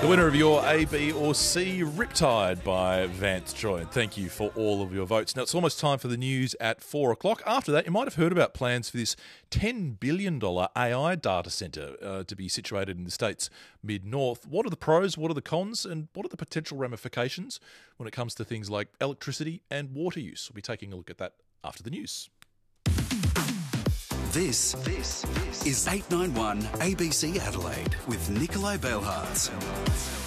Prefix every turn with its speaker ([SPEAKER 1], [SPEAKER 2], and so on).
[SPEAKER 1] The winner of your A, B or C, Riptide by Vance Joy. And thank you for all of your votes. Now, it's almost time for the news at 4 o'clock. After that, you might have heard about plans for this $10 billion AI data centre to be situated in the state's mid-north. What are the pros, what are the cons, and what are the potential ramifications when it comes to things like electricity and water use? We'll be taking a look at that after the news.
[SPEAKER 2] This is 891 ABC Adelaide with Nikolai Belhartz.